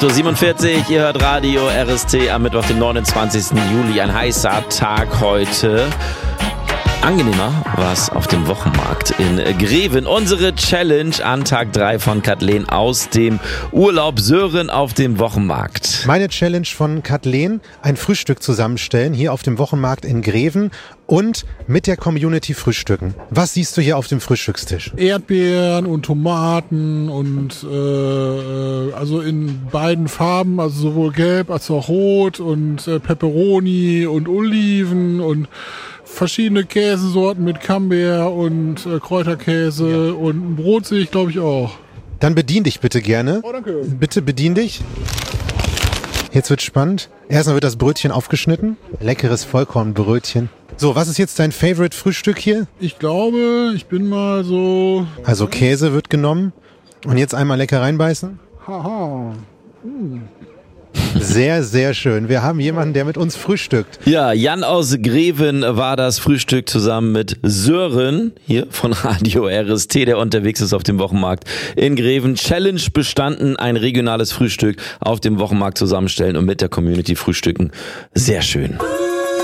8.47 Uhr, ihr hört Radio RST am Mittwoch, den 29. Juli. Ein heißer Tag heute. Angenehmer war es auf dem Wochenmarkt in Greven. Unsere Challenge an Tag 3 von Kathleen aus dem Urlaub. Sören auf dem Wochenmarkt. Meine Challenge von Kathleen, ein Frühstück zusammenstellen hier auf dem Wochenmarkt in Greven und mit der Community frühstücken. Was siehst du hier auf dem Frühstückstisch? Erdbeeren und Tomaten und also in beiden Farben, also sowohl gelb als auch rot und Pepperoni und Oliven und verschiedene Käsesorten mit Camembert und Kräuterkäse und ein Brot sehe ich, glaube ich, auch. Dann bedien dich bitte gerne. Oh, danke. Bitte bedien dich. Jetzt wird's spannend. Erstmal wird das Brötchen aufgeschnitten. Leckeres Vollkornbrötchen. So, was ist jetzt dein Favorite-Frühstück hier? Ich glaube, ich bin mal so... Also Käse wird genommen. Und jetzt einmal lecker reinbeißen. Haha. Sehr, sehr schön. Wir haben jemanden, der mit uns frühstückt. Ja, Jan aus Greven war das Frühstück zusammen mit Sören hier von Radio RST, der unterwegs ist auf dem Wochenmarkt in Greven. Challenge bestanden, ein regionales Frühstück auf dem Wochenmarkt zusammenstellen und mit der Community frühstücken. Sehr schön.